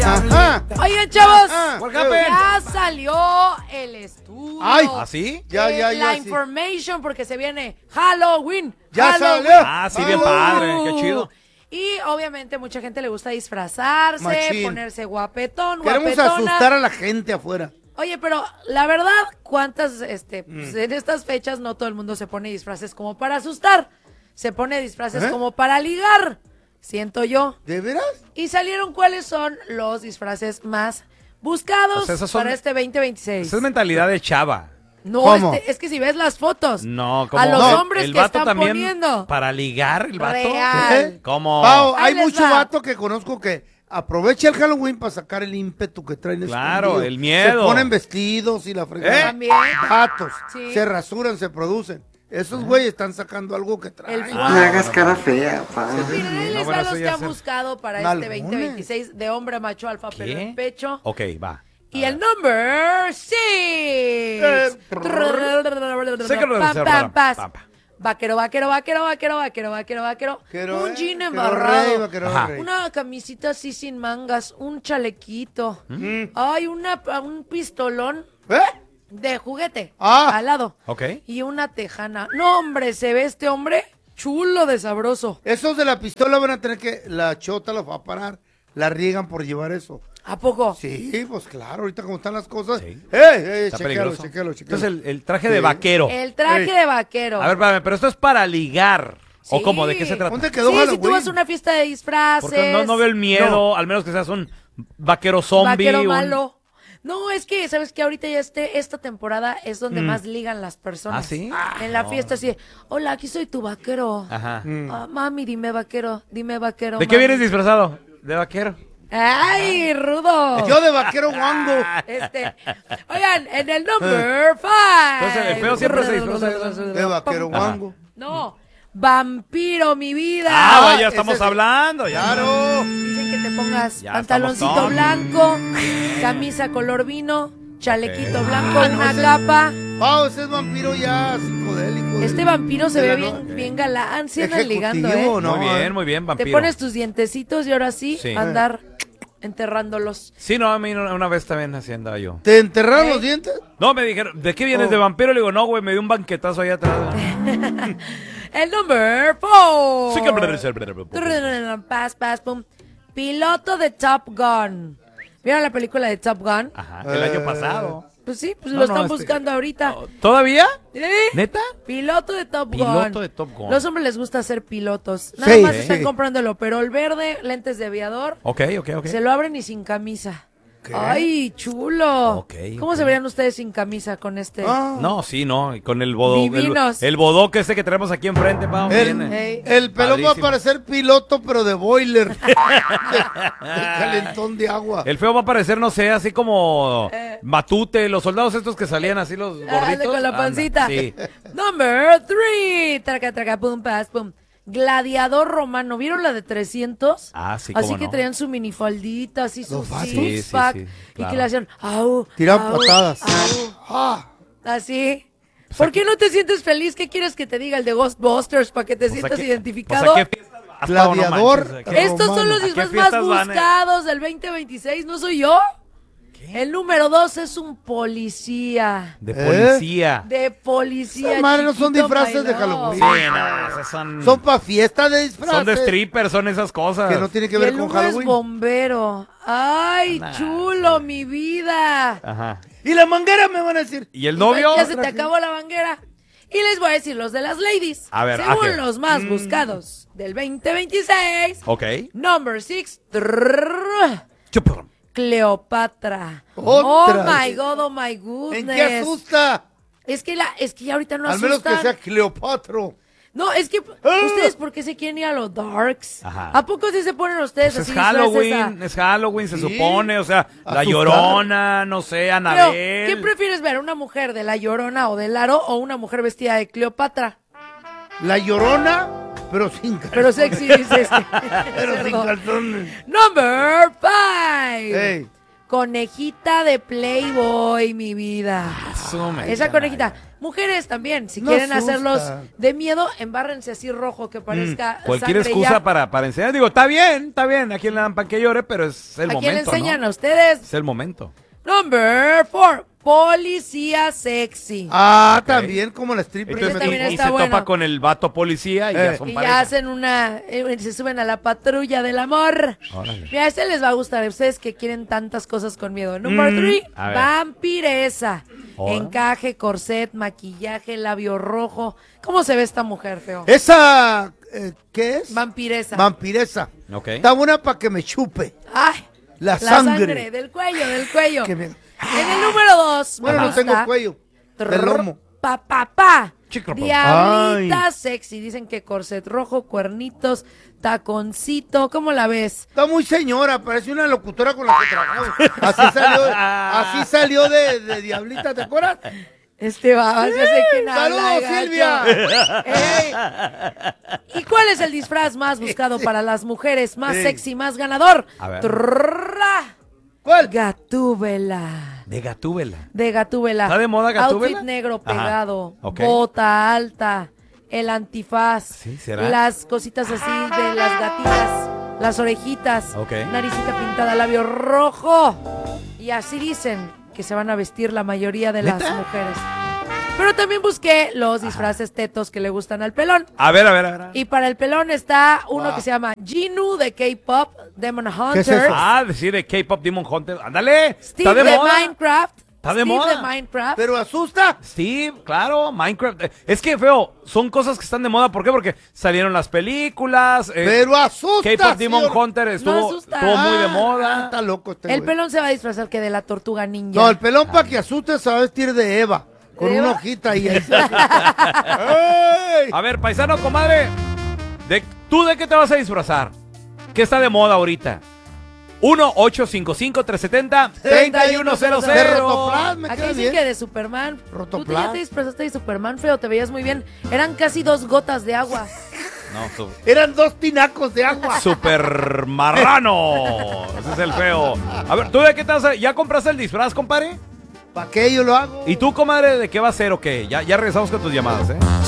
Ajá. Oigan, chavos, What happened? ya salió el estudio. Ay, ¿Ah, sí? Ya, La sí. information, porque se viene Halloween. Ya Halloween. salió. Ah, sí, bien padre, qué chido. Y obviamente mucha gente le gusta disfrazarse, Machín. ponerse guapetón, Queremos guapetona. asustar a la gente afuera. Oye, pero la verdad, ¿cuántas, pues, en estas fechas no todo el mundo se pone disfraces como para asustar? Se pone disfraces como para ligar, siento yo. ¿De veras? Y salieron cuáles son los disfraces más buscados O sea, esos son- para este 2026. Esa es mentalidad de chava. No, ¿Cómo? es que si ves las fotos, No, como a los no, hombres el que vato están también poniendo. para ligar el vato. Real. ¿Eh? ¿Cómo? Pau, Ahí hay les mucho va. vato que conozco que aprovecha el Halloween para sacar el ímpetu que traen. Claro, escondido. el miedo. Se ponen vestidos y la fregada. También. Vatos. Sí. Se rasuran, se producen. Esos güeyes están sacando algo que traen. El No fuego. me hagas cara fea, pa. Miren, ahí les bueno, van eso los ya que han sé. buscado para Nalgones. este 2026 de hombre macho alfa, pero ¿Qué? en pecho. Ok, va. Y el number 6. Vaquero, vaquero, vaquero, vaquero, vaquero, vaquero, vaquero. Un jean embarrado. Ajá. Una camisita así sin mangas, un chalequito. Ay, un pistolón ¿Eh? de juguete Ah. al lado. Ok. Y una tejana. No, hombre, se ve este hombre chulo de sabroso. Esos de la pistola van a tener que... La chota los va a parar. La riegan por llevar eso. ¿A poco? Sí, pues claro, ahorita como están las cosas. Sí. Está Está peligroso. chequealo. Entonces el traje de vaquero. El traje Ey. de vaquero. A ver, espérame, pero esto es para ligar. ¿O Sí. cómo? ¿De qué se trata? ¿Dónde quedó Sí, Halloween? si tú vas a una fiesta de disfraces. Porque no veo el miedo, al menos que seas un vaquero zombie. Vaquero un- malo. No, es que, ¿sabes que ahorita ya esta temporada es donde más ligan las personas. ¿Ah, sí? En la fiesta así, hola, aquí soy tu vaquero. Ajá. Ah, mami, dime vaquero, ¿De qué vienes disfrazado? ¿De vaquero? ¡Ay, rudo! Yo de vaquero guango. Oigan, en el number 5. Entonces, el feo siempre se disfraza de eso. De vaquero guango. No, vampiro, mi vida. Ah, vaya, ese estamos es- hablando. Ya. Claro. Dicen que te pongas Ya pantaloncito estamos blanco, camisa color vino, chalequito Ok. blanco, no, una ese- capa. Pau, ese es vampiro ya psicodélico. Este vampiro se de ve la bien, no- bien galán, sí andan Ejecutivo, ligando, ¿eh? ¿no? Muy bien, vampiro. Te pones tus dientecitos y ahora sí, Sí. andar enterrándolos. Sí, no, a mí una vez también haciendo yo. ¿Te enterraron los dientes? No, me dijeron, ¿de qué vienes? Oh. ¿De vampiro? Le digo, no, güey, me dio un banquetazo allá atrás. El number 4. Sí que- Pas, pum. Piloto de Top Gun. ¿Vieron la película de Top Gun? Ajá, el año pasado. Pues sí, pues No, lo no, están este- buscando ahorita. ¿Todavía? ¿Eh? ¿Neta? Piloto de Top Gun. Piloto de Top Gun. Los hombres les gusta ser pilotos. Nada Sí, más sí. están comprando el overol verde, lentes de aviador. Ok. Se lo abren y sin camisa. ¡Ay, chulo! Ok, ¿Cómo ok. se verían ustedes sin camisa con este? Ah. No, sí, no, y con el bodó. Divinos. El bodoque este que tenemos aquí enfrente, Pau. viene. Ey. El pelón va a Padrísimo. parecer piloto, pero de boiler. de calentón de agua. El feo va a parecer, no sé, así como Matute, los soldados estos que salían así los Ah, gorditos. con la Anda, pancita. sí. Number 3. Traca, traca, pum, pas, pum. Gladiador romano. ¿Vieron la de 300? Ah, sí, Así cómo que no. traían su minifaldita, así su Los vatos. six Sí, pack. sí, Y claro. que le hacían, au, Tiraban au, patadas. au. Ah, Así. ¿Por qué no te sientes feliz? ¿Qué quieres que te diga el de Ghostbusters para que te Pues, sientas ¿a qué- identificado? pues, ¿a qué fiestas vas, Pau? No Gladiador. manches, ¿a qué- Estos son los romano. disfraces ¿A qué más fiestas van, buscados del 2026, ¿no soy yo? El número 2 es un policía. De policía. De policía. Esa madre no son chiquito, disfraces de my Halloween. love. Sí, no, esas son... Son para fiesta de disfraces. Son de strippers, son esas cosas. Que no tiene que Y ver el con uno es Halloween. bombero. Ay, Nah, chulo, mi vida. Ajá. Y la manguera me van a decir. ¿Y el novio? Ya se te acabó la manguera. Y les voy a decir los de las ladies. A ver, según Aje. los más buscados del 2026. Ok. Number 6. Chup. Cleopatra. Otra. Oh my God, oh my goodness. ¿En qué asusta? Es que ya ahorita no Al menos que asustan. sea Cleopatra. No, es que ustedes, ¿por qué se quieren ir a los darks? Ajá. ¿A poco sí se ponen ustedes Pues así? es Halloween, disfraces es Halloween, se Sí. supone, o sea, la Asustar. Llorona, no sé, Pero, Anabel. ¿qué prefieres ver? ¿Una mujer de La Llorona o del Aro o una mujer vestida de Cleopatra? La Llorona, pero sin calzones. Pero sexy, dices. Pero sin calzones. Number 5. Ey. Conejita de Playboy, mi vida. Esa conejita. Mujeres también, si No quieren asusta. hacerlos de miedo, embárrense así rojo que parezca Cualquier sangre excusa ya. para enseñar. Digo, está bien. ¿A quién le dan pan que llore? Pero es el ¿A momento, quién le enseñan? ¿no? A ustedes. Es el momento. Number 4. Policía sexy. Ah, también como la stripper. Ese Entonces, también y está se bueno. topa con el vato policía y ya son Y pareja. ya hacen se suben a la patrulla del amor. Órale. Mira, este les va a gustar a ustedes que quieren tantas cosas con miedo. Number 3, a ver. vampiresa. Ahora. Encaje, corset, maquillaje, labio rojo. ¿Cómo se ve esta mujer, feo? Esa, ¿qué es? Vampiresa. Vampiresa. Ok. Está buena para que me chupe. Ay, La la sangre. del cuello. Que me- En el número 2. Bueno, no tengo cuello. Del lomo. Pa. Chico, Diablita Ay. sexy. Dicen que corset rojo, cuernitos, taconcito. ¿Cómo la ves? Está muy señora, parece una locutora con la que trabajamos. Así salió de Diablita, ¿te acuerdas? Babas, yo sé que nada. ¡Saludos, gacho. Silvia! Ey. ¿Y cuál es el disfraz más buscado para las mujeres? Más Sí. sexy, más ganador. A ver. Trrrra. ¿Cuál? Gatúbela. De Gatúbela. De Gatúbela. ¿Está de moda Gatúbela? Outfit negro Ajá. pegado. Ok. Bota alta. El antifaz. Sí, ¿será? Las cositas así de las gatitas. Las orejitas. Ok. Naricita pintada, labio rojo. Y así dicen que se van a vestir la mayoría de las ¿Neta? mujeres. Pero también busqué los disfraces tetos que le gustan al pelón. A ver. Y para el pelón está uno que se llama Jinu de K-Pop, Demon ¿Qué es Hunter, eso? Ah, decir de K-Pop Demon Hunter. Ándale. Steve Está de de moda. Minecraft. Está de Steve moda. de Minecraft. Pero asusta. Steve, claro, Minecraft. Es que, feo, son cosas que están de moda. ¿Por qué? Porque salieron las películas. Pero asusta. K-Pop Demon señor. Hunter estuvo asusta. muy de Ah, moda. Está loco este El güey. pelón se va a disfrazar que de la tortuga ninja. No, el pelón para que asuste se va a vestir de Eva. Con ¿De una Eva? hojita ahí. ¡Ey! A ver, paisano, comadre. ¿Tú de qué te vas a disfrazar? ¿Qué está de moda ahorita? 1-855-370-3100. De Rotoplas, me Aquí queda dicen bien. que de Superman. Tú Rotoplas. ya te disfrazaste de Superman, feo, te veías muy bien. Eran casi 2 gotas de agua. No, Eran 2 tinacos de agua. super marrano. Ese es el feo. A ver, ¿tú de qué te vas a... ¿Ya compraste el disfraz, compadre? ¿Para qué yo lo hago? ¿Y tú, comadre, de qué va a ser o qué? Ya regresamos con tus llamadas, ¿eh?